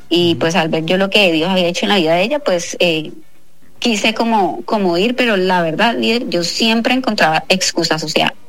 Y pues al ver yo lo que Dios había hecho en la vida de ella, pues quise como ir, pero la verdad, líder, yo siempre encontraba excusas, o sea,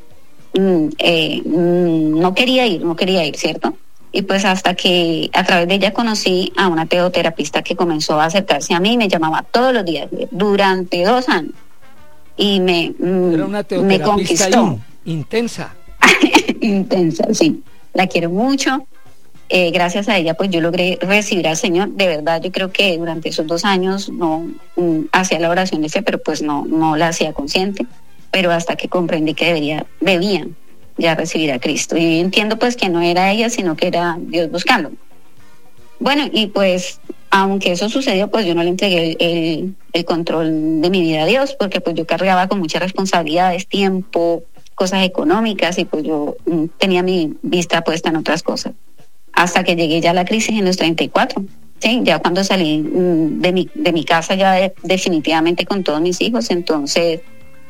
no quería ir, ¿cierto? Y pues hasta que a través de ella conocí a una teoterapista que comenzó a acercarse a mí y me llamaba todos los días, durante 2 años. Y Era una me conquistó. Intensa. Intensa, sí. La quiero mucho. Gracias a ella pues yo logré recibir al Señor. De verdad yo creo que durante esos 2 años no hacía la oración de fe, pero pues no la hacía consciente, pero hasta que comprendí que debían ya recibir a Cristo, y entiendo pues que no era ella sino que era Dios buscando. Bueno, y pues aunque eso sucedió, pues yo no le entregué el control de mi vida a Dios, porque pues yo cargaba con muchas responsabilidades, tiempo, cosas económicas, y pues yo tenía mi vista puesta en otras cosas. Hasta que llegué ya a la crisis en los 34, ¿sí? Ya cuando salí de mi casa ya definitivamente con todos mis hijos, entonces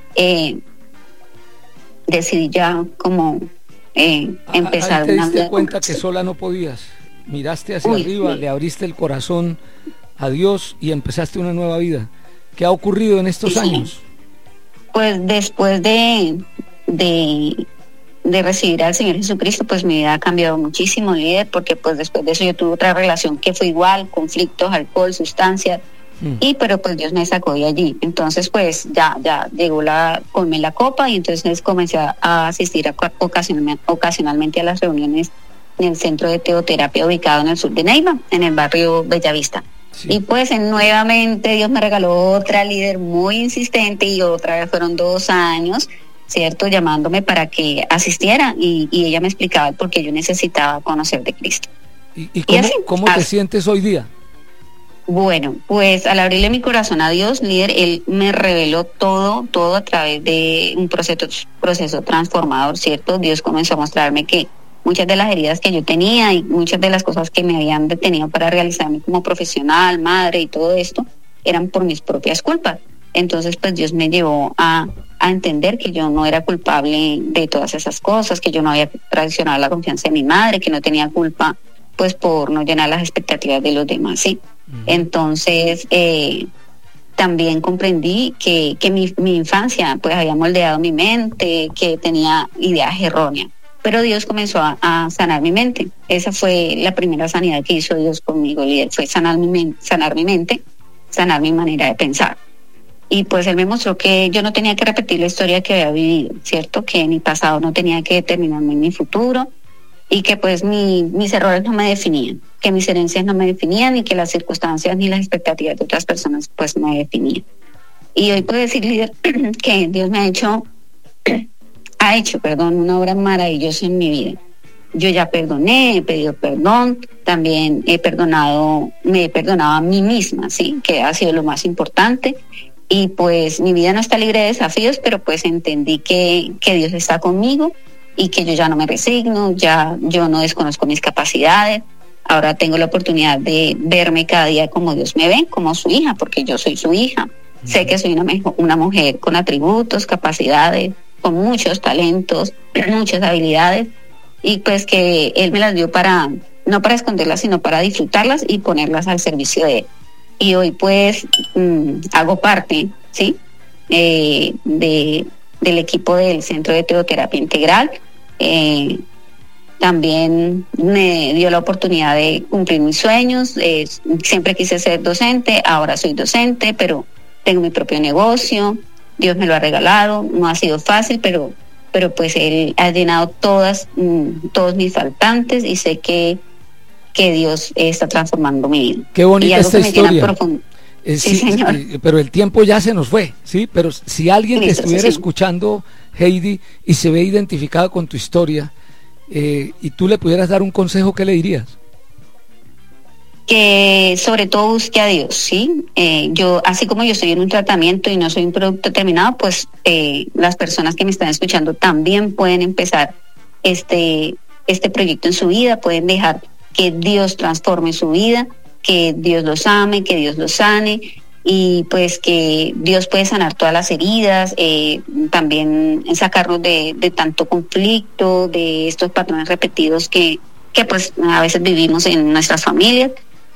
decidí ya como empezar una vida. ¿Te diste cuenta que sola no podías? Miraste hacia arriba, sí. Le abriste el corazón a Dios y empezaste una nueva vida. ¿Qué ha ocurrido en estos años? Pues después de recibir al Señor Jesucristo, pues mi vida ha cambiado muchísimo, líder, porque pues después de eso yo tuve otra relación que fue igual, conflictos, alcohol, sustancias, pero pues Dios me sacó de allí. Entonces pues ya llegó colmé la copa, y entonces comencé a asistir ocasionalmente a las reuniones en el centro de teoterapia ubicado en el sur de Neiva, en el barrio Bellavista. Sí. Y pues nuevamente Dios me regaló otra líder muy insistente, y otra vez fueron 2 años, ¿cierto?, llamándome para que asistiera, y ella me explicaba por qué yo necesitaba conocer de Cristo. ¿Y cómo te sientes hoy día? Bueno, pues al abrirle mi corazón a Dios, líder, Él me reveló todo a través de un proceso transformador, ¿cierto? Dios comenzó a mostrarme que muchas de las heridas que yo tenía y muchas de las cosas que me habían detenido para realizarme como profesional, madre y todo esto, eran por mis propias culpas. Entonces, pues Dios me llevó a entender que yo no era culpable de todas esas cosas, que yo no había traicionado la confianza de mi madre, que no tenía culpa pues por no llenar las expectativas de los demás, ¿sí? Entonces, también comprendí que mi infancia pues había moldeado mi mente, que tenía ideas erróneas, pero Dios comenzó a sanar mi mente. Esa fue la primera sanidad que hizo Dios conmigo, líder, fue sanar mi mente, sanar mi manera de pensar. Y pues Él me mostró que yo no tenía que repetir la historia que había vivido, ¿cierto? Que mi pasado no tenía que determinarme en mi futuro, y que pues mis errores no me definían, que mis herencias no me definían, y que las circunstancias ni las expectativas de otras personas pues me definían. Y hoy puedo decir, líder, que Dios me ha hecho una obra maravillosa en mi vida. Yo ya perdoné, he pedido perdón, también me he perdonado a mí misma, ¿sí? Que ha sido lo más importante. Y pues mi vida no está libre de desafíos, pero pues entendí que Dios está conmigo, y que yo ya no me resigno, ya yo no desconozco mis capacidades. Ahora tengo la oportunidad de verme cada día como Dios me ve, como su hija, porque yo soy su hija. Sé que soy una mujer con atributos, capacidades, con muchos talentos, muchas habilidades, y pues que Él me las dio no para esconderlas, sino para disfrutarlas y ponerlas al servicio de Él. Y hoy pues hago parte, ¿sí?, del equipo del Centro de Teoterapia Integral. También me dio la oportunidad de cumplir mis sueños. Siempre quise ser docente, ahora soy docente, pero tengo mi propio negocio. Dios me lo ha regalado, no ha sido fácil, pero pues Él ha llenado todos mis faltantes, y sé que Dios está transformando mi vida. Qué bonita esta historia. Sí, señor. Pero el tiempo ya se nos fue, ¿sí? Pero si alguien te estuviera escuchando, Heidi, y se ve identificado con tu historia, y tú le pudieras dar un consejo, ¿qué le dirías? Que sobre todo busque a Dios, ¿sí? Yo, así como yo estoy en un tratamiento y no soy un producto terminado, pues las personas que me están escuchando también pueden empezar este proyecto en su vida, pueden dejar que Dios transforme su vida, que Dios los ame, que Dios los sane, y pues que Dios puede sanar todas las heridas, también sacarnos de tanto conflicto, de estos patrones repetidos que pues a veces vivimos en nuestras familias,